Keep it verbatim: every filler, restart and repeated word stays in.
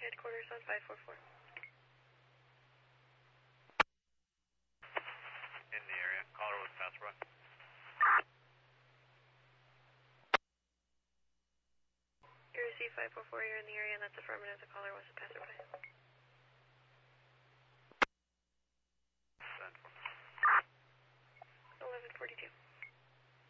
headquarters on five four four. In the area. Caller was passerby. You received five four four, you're in the area, and that's affirmative. The caller was a passerby.